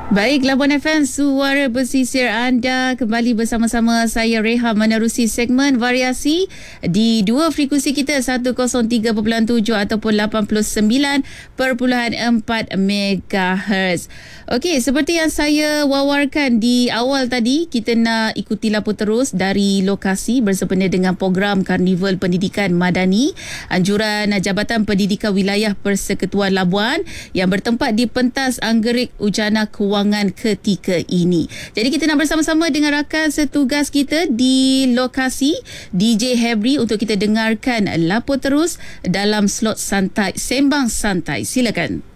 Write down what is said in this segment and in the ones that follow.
Baik, Labuan FM, suara pesisir anda kembali bersama-sama saya Reha menerusi segmen variasi di dua frekuensi kita 103.7 ataupun 89.4 MHz. Okey, seperti yang saya wawarkan di awal tadi, kita nak ikuti lapor terus dari lokasi bersempena dengan program Karnival Pendidikan Madani anjuran Jabatan Pendidikan Wilayah Persekutuan Labuan yang bertempat di pentas Anggerik Ujana Kewangan ketika ini. Jadi kita nak bersama-sama dengan rakan setugas kita di lokasi, DJ Hebri, untuk kita dengarkan lapor terus dalam slot santai, Sembang Santai. Silakan.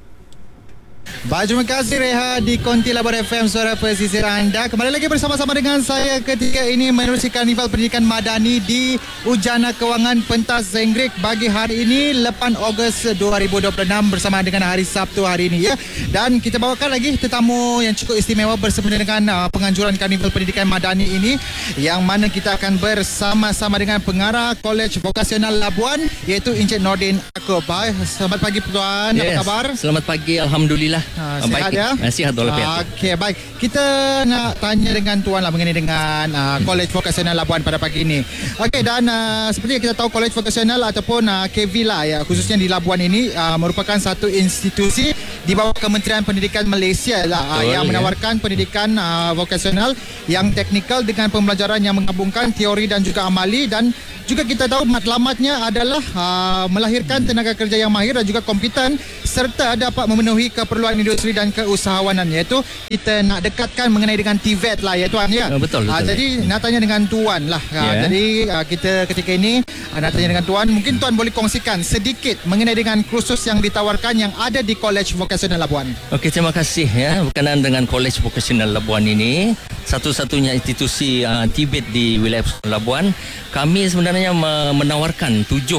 Baik, terima kasih Reha di Konti Labuan FM, suara pesisir anda. Kembali lagi bersama-sama dengan saya ketika ini menerusi Karnival Pendidikan Madani di Ujana Kewangan Pentas Anggerik bagi hari ini 8 Ogos 2026 bersama dengan hari Sabtu hari ini ya. Dan kita bawakan lagi tetamu yang cukup istimewa bersempena dengan penganjuran Karnival Pendidikan Madani ini, yang mana kita akan bersama-sama dengan pengarah Kolej Vokasional Labuan iaitu Encik Nordin Yaakob. Selamat pagi Tuan, apa khabar? Selamat pagi, alhamdulillah. Sihat ya? Sihat walafiat. Okey, baik. Kita nak tanya dengan Tuan lah mengenai dengan Kolej Vokasional Labuan pada pagi ini. Okey, dan seperti yang kita tahu, Kolej Vokasional ataupun KV lah ya, khususnya di Labuan ini merupakan satu institusi di bawah Kementerian Pendidikan Malaysia lah, yang menawarkan pendidikan vokasional yang teknikal dengan pembelajaran yang menggabungkan teori dan juga amali, dan juga kita tahu matlamatnya adalah melahirkan tenaga kerja yang mahir dan juga kompeten serta dapat memenuhi keperluan industri dan keusahawanan, iaitu kita nak dekatkan mengenai dengan TVET lah ya Tuan ya. Betul. Jadi nak tanya dengan Tuan lah. Jadi kita ketika ini nak tanya dengan Tuan, mungkin Tuan boleh kongsikan sedikit mengenai dengan kursus yang ditawarkan yang ada di Kolej Vokasional Labuan. Okey, terima kasih ya. Berkenaan dengan Kolej Vokasional Labuan ini, satu-satunya institusi TVET di wilayah Labuan, kami sebenarnya menawarkan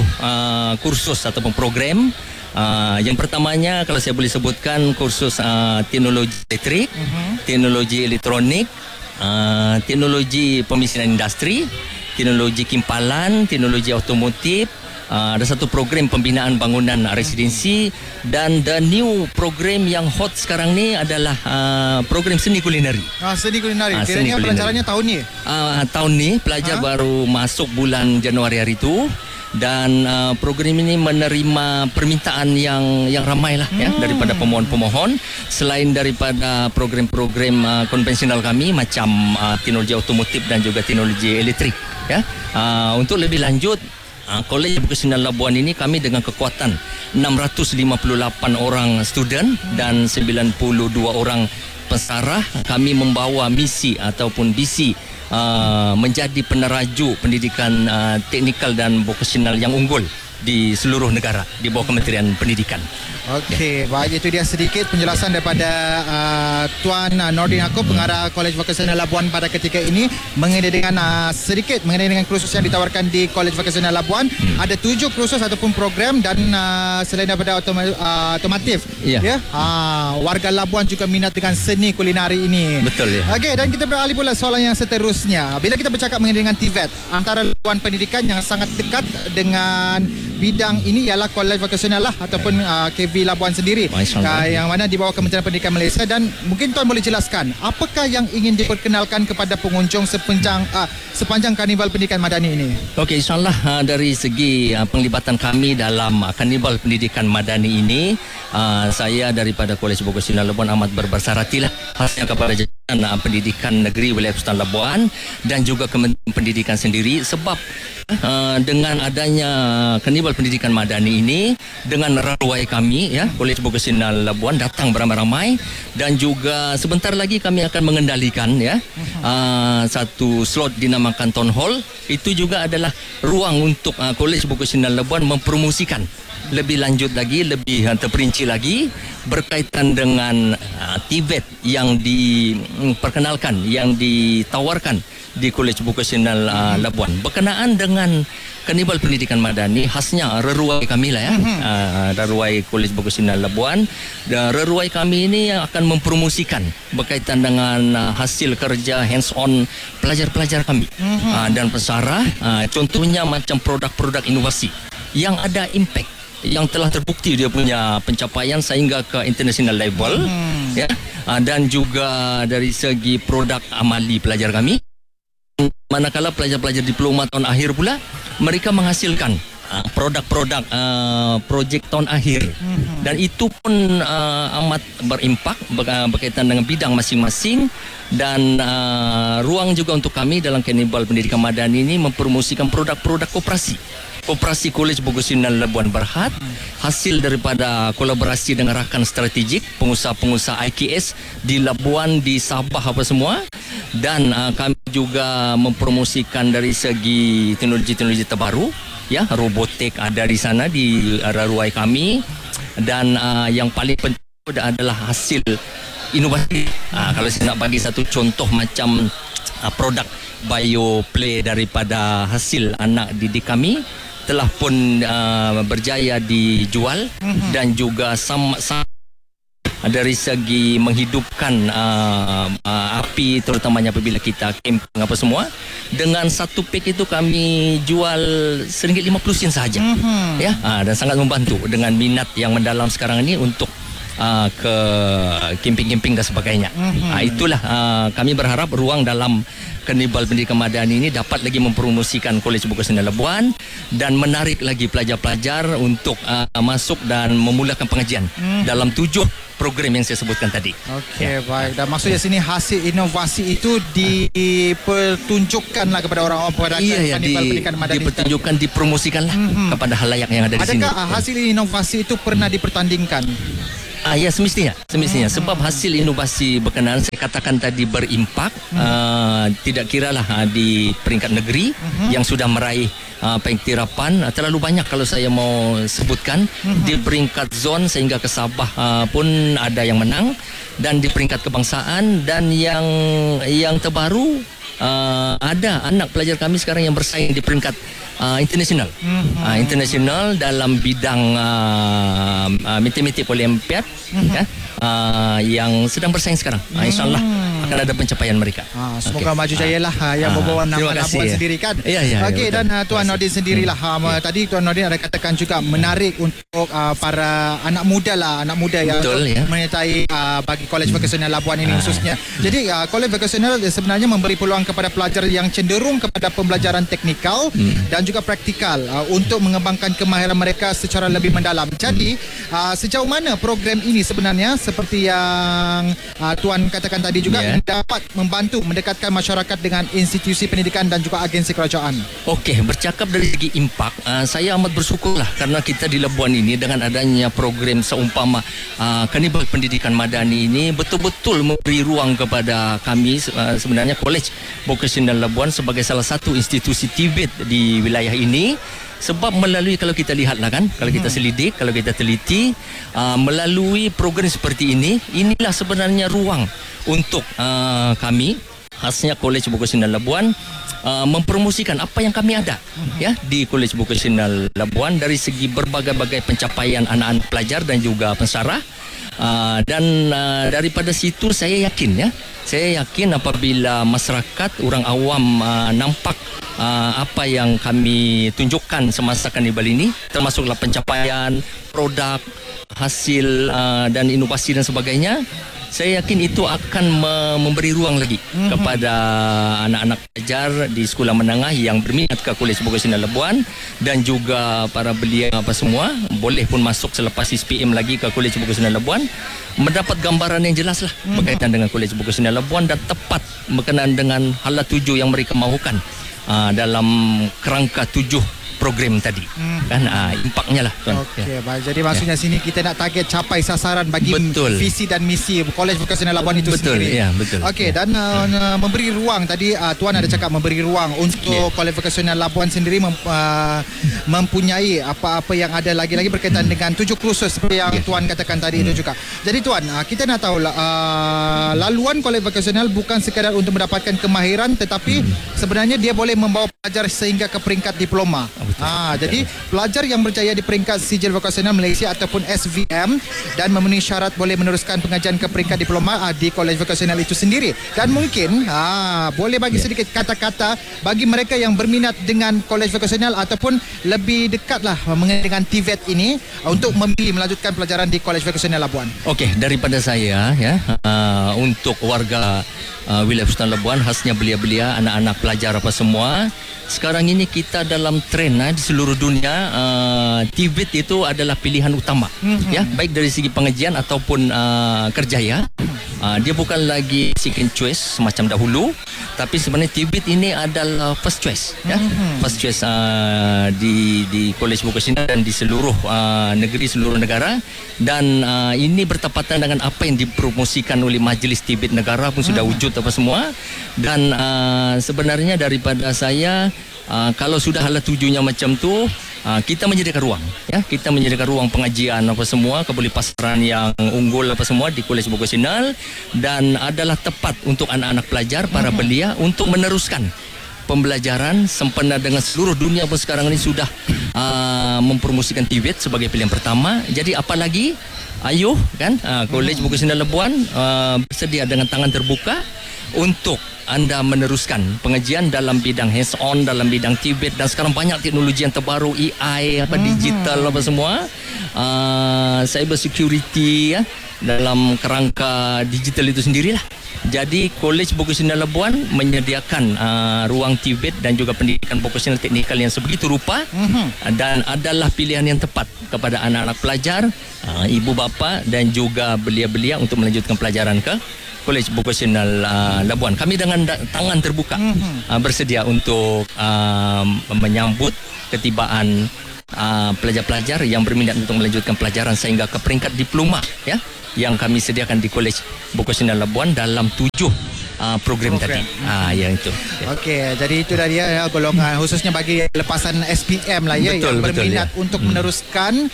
7 kursus ataupun program. Yang pertamanya, kalau saya boleh sebutkan, kursus teknologi elektrik, teknologi elektronik, teknologi pemesinan industri, teknologi kimpalan, teknologi automotif. Ada satu program pembinaan bangunan residensi, dan the new program yang hot sekarang ni adalah program seni kulineri. Seni kulineri. Kiranya pelajarannya tahun ni? Tahun ni pelajar baru masuk bulan Januari hari itu. Dan program ini menerima permintaan yang ramai lah ya, daripada pemohon-pemohon. Selain daripada program-program konvensional kami macam teknologi automotif dan juga teknologi elektrik ya. Untuk lebih lanjut, Kolej Vokasional Labuan ini kami dengan kekuatan 658 orang student dan 92 orang pesarah, kami membawa misi ataupun visi menjadi peneraju pendidikan teknikal dan vokasional yang unggul di seluruh negara di bawah Kementerian Pendidikan. Okey, baik, itu dia sedikit penjelasan daripada Tuan Nordin Yaakob, pengarah Kolej Vokasional Labuan pada ketika ini mengenai dengan sedikit mengenai dengan kursus yang ditawarkan di Kolej Vokasional Labuan. Ada 7 kursus ataupun program, dan selain daripada otomotif ya, warga Labuan juga minat dengan seni kulinari ini. Betul ya. Okey, dan kita beralih pula soalan yang seterusnya. Bila kita bercakap mengenai dengan TVET, antara Labuan Pendidikan yang sangat dekat dengan bidang ini ialah Kolej Vokasional lah ataupun KV Labuan sendiri, yang mana di bawah Kementerian Pendidikan Malaysia. Dan mungkin Tuan boleh jelaskan apakah yang ingin diperkenalkan kepada pengunjung sepanjang Karnival Pendidikan Madani ini? Okey, insyaAllah dari segi penglibatan kami dalam Karnival Pendidikan Madani ini, saya daripada Kolej Vokasional Labuan amat berbesar hatilah khasnya kepada Jabatan Pendidikan Negeri Wilayah Persekutuan Labuan dan juga Kementerian Pendidikan sendiri, sebab dengan adanya Karnival Pendidikan Madani ini, dengan raruai kami ya, Kolej Vokasional Labuan datang beramai-ramai, dan juga sebentar lagi kami akan mengendalikan ya satu slot dinamakan Town Hall. Itu juga adalah ruang untuk Kolej Vokasional Labuan mempromosikan lebih lanjut lagi, lebih terperinci lagi berkaitan dengan TVET yang diperkenalkan, yang ditawarkan di Kolej Vokasional Labuan berkenaan dengan Karnival Pendidikan Madani. Khasnya reruai kami lah ya, reruai Kolej Vokasional Labuan. Dan reruai kami ini yang akan mempromosikan berkaitan dengan hasil kerja hands-on pelajar-pelajar kami dan pesara. Contohnya macam produk-produk inovasi yang ada impact, yang telah terbukti dia punya pencapaian sehingga ke international level ya. dan juga dari segi produk amali pelajar kami. Manakala pelajar-pelajar diploma tahun akhir pula, mereka menghasilkan produk-produk projek tahun akhir, dan itu pun amat berimpak berkaitan dengan bidang masing-masing. Dan ruang juga untuk kami dalam Karnival Pendidikan Madani ini mempromosikan produk-produk Koperasi Kolej Vokasional Labuan Berhad, hasil daripada kolaborasi dengan rakan strategik pengusaha-pengusaha IKS di Labuan, di Sabah apa semua. Dan kami juga mempromosikan dari segi teknologi-teknologi terbaru, ya, robotik ada di sana di ruai kami. Dan yang paling penting adalah hasil inovasi. Kalau saya nak bagi satu contoh macam produk bioplay daripada hasil anak didik kami telah pun berjaya dijual, dan juga dari segi menghidupkan api, terutamanya apabila kita camping apa semua. Dengan satu pack itu kami jual RM1.50 sahaja, ya, dan sangat membantu dengan minat yang mendalam sekarang ini untuk ke camping-camping dan sebagainya. Itulah kami berharap ruang dalam Karnival Pendidikan Madani ini dapat lagi mempromosikan Kolej Vokasional Labuan dan menarik lagi pelajar-pelajar untuk masuk dan memulakan pengajian dalam 7 program yang saya sebutkan tadi. Okey, baik. Dan maksudnya sini hasil inovasi itu dipertunjukkanlah kepada orang-orang pada Karnival Pendidikan Madani. Dipertunjukkan, dipromosikanlah kepada halayak yang ada di sini. Adakah hasil inovasi itu pernah dipertandingkan? Ya, semestinya sebab hasil inovasi berkenaan saya katakan tadi berimpak, tidak kiralah di peringkat negeri yang sudah meraih pengiktirafan terlalu banyak kalau saya mau sebutkan. Di peringkat zon sehingga ke Sabah pun ada yang menang, dan di peringkat kebangsaan, dan yang terbaru ada anak pelajar kami sekarang yang bersaing di peringkat internasional. Internasional dalam bidang matematik olimpiad, yang sedang bersaing sekarang. InsyaAllah akan ada pencapaian mereka. Semoga maju jayalah yang membawa nama Labuan sendiri kan. Okey, dan Tuan Nordin sendirilah, tadi Tuan Nordin ada katakan juga menarik untuk para anak muda yang menyertai bagi Kolej Vokasional Labuan ini khususnya. Jadi Kolej Vokasional sebenarnya memberi peluang kepada pelajar yang cenderung kepada pembelajaran teknikal dan juga praktikal untuk mengembangkan kemahiran mereka secara lebih mendalam. Jadi sejauh mana program ini sebenarnya seperti yang Tuan katakan tadi juga dapat membantu mendekatkan masyarakat dengan institusi pendidikan dan juga agensi kerajaan? Okey, bercakap dari segi impak, saya amat bersyukurlah kerana kita di Labuan ini dengan adanya program seumpama Karnival Pendidikan Madani ini betul-betul memberi ruang kepada kami sebenarnya Kolej Vokasional Labuan sebagai salah satu institusi Tibet di wilayah ini. Sebab melalui, kalau kita lihatlah kan, kalau kita selidik, kalau kita teliti, melalui program seperti ini, inilah sebenarnya ruang untuk kami, khasnya Kolej Vokasional Labuan, mempromosikan apa yang kami ada ya di Kolej Vokasional Labuan dari segi berbagai-bagai pencapaian anak-anak pelajar dan juga pensarah. Dan daripada situ saya yakin apabila masyarakat, orang awam nampak apa yang kami tunjukkan semasa Karnival ini, termasuklah pencapaian, produk, hasil dan inovasi dan sebagainya, saya yakin itu akan memberi ruang lagi kepada anak-anak pelajar di sekolah menengah yang berminat ke Kolej Vokasional Labuan, dan juga para belia apa semua boleh pun masuk selepas SPM lagi ke Kolej Vokasional Labuan, mendapat gambaran yang jelas lah berkaitan dengan Kolej Vokasional Labuan dan tepat berkenaan dengan hala tuju yang mereka mahukan dalam kerangka 7 program tadi. Kan impaknya lah, Tuan. Okey, baik. Jadi maksudnya sini kita nak target capai sasaran bagi visi dan misi Kolej Vokasional Labuan itu sendiri. Ya, betul. Okey, dan memberi ruang tadi Tuan ada cakap memberi ruang untuk Kolej Vokasional Labuan sendiri mempunyai apa-apa yang ada lagi berkaitan dengan 7 kursus seperti yang Tuan katakan tadi itu juga. Jadi Tuan, kita nak tahu laluan Kolej Vokasional bukan sekadar untuk mendapatkan kemahiran, tetapi sebenarnya dia boleh membawa pelajar sehingga ke peringkat diploma. Betul. Jadi pelajar yang berjaya di peringkat Sijil Vokasional Malaysia ataupun SVM dan memenuhi syarat boleh meneruskan pengajian ke peringkat diploma di Kolej Vokasional itu sendiri. Dan mungkin boleh bagi sedikit kata-kata bagi mereka yang berminat dengan Kolej Vokasional ataupun lebih dekatlah mengenai dengan TVET ini untuk memilih melanjutkan pelajaran di Kolej Vokasional Labuan. Okey, daripada saya ya, untuk warga wilayah Sultan Labuan, khasnya belia-belia, anak-anak pelajar apa semua. Sekarang ini kita dalam trend di seluruh dunia, TVET itu adalah pilihan utama, ya, baik dari segi pengajian ataupun kerjaya. Dia bukan lagi second choice semacam dahulu, tapi sebenarnya TVET ini adalah first choice, ya, first choice di Kolej Vokasional dan di seluruh negeri, seluruh negara. Dan ini bertepatan dengan apa yang dipromosikan oleh Majlis TVET Negara pun sudah wujud apa semua. Dan sebenarnya daripada saya, kalau sudah hala tujuannya macam tu, kita menyediakan ruang, ya, kita menyediakan ruang pengajian apa semua, kebuli pasaran yang unggul apa semua di Kolej Vokasional, dan adalah tepat untuk anak-anak pelajar, para belia, untuk meneruskan pembelajaran sempena dengan seluruh dunia pun sekarang ini sudah mempromosikan TVET sebagai pilihan pertama. Jadi apalagi ayo kan, Kolej Vokasional Labuan bersedia dengan tangan terbuka untuk anda meneruskan pengajian dalam bidang hands on, dalam bidang TVET, dan sekarang banyak teknologi yang terbaru, AI, digital apa semua, cyber security, ya, dalam kerangka digital itu sendirilah. Jadi Kolej Vokasional Labuan menyediakan ruang TVET dan juga pendidikan vokasional teknikal yang sebegitu rupa, dan adalah pilihan yang tepat kepada anak-anak pelajar, ibu bapa dan juga belia-belia untuk melanjutkan pelajaran ke Kolej Vokasional Labuan. Kami dengan tangan terbuka bersedia untuk menyambut ketibaan pelajar-pelajar yang berminat untuk melanjutkan pelajaran sehingga ke peringkat diploma, ya, yang kami sediakan di Kolej Vokasional Labuan dalam 7 program tadi. Yang itu. Ya. Okey, jadi itu dah dia, ya, golongan khususnya bagi lepasan SPM lah, ya, Betul, yang berminat ya, untuk meneruskan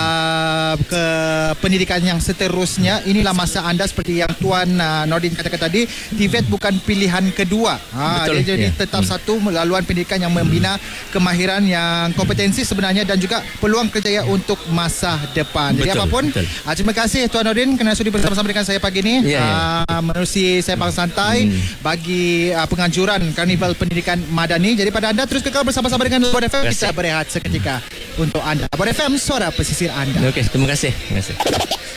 ke pendidikan yang seterusnya. Inilah masa anda, seperti yang Tuan Nordin katakan tadi, TVET bukan pilihan kedua. Betul, dia jadi ya. tetap satu laluan pendidikan yang membina kemahiran yang kompetensi sebenarnya dan juga peluang kerjaya untuk masa depan. Jadi Betul, apapun, betul. terima kasih Tuan Nordin kerana sudi bersama-sama dengan saya pagi ini, menerusi Sembang Santai bagi penganjuran Karnival Pendidikan Madani. Jadi pada anda terus kekal bersama-sama dengan Labuan FM. Kita berehat seketika untuk anda. Labuan FM, suara pesisir anda. Okey, terima kasih. Terima kasih.